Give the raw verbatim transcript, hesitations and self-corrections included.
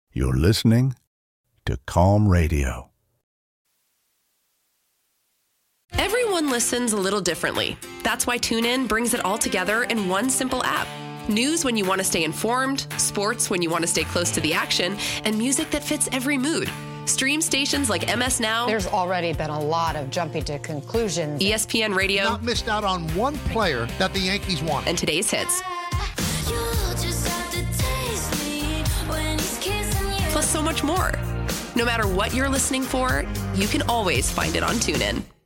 You're listening to Calm Radio. Everyone listens a little differently. That's why TuneIn brings it all together in one simple app. News when you want to stay informed, sports when you want to stay close to the action, and music that fits every mood. Stream stations like M S Now. There's already been a lot of jumping to conclusions. E S P N Radio. Not missed out on one player that the Yankees want. And today's hits. Plus so much more. No matter what you're listening for, you can always find it on TuneIn.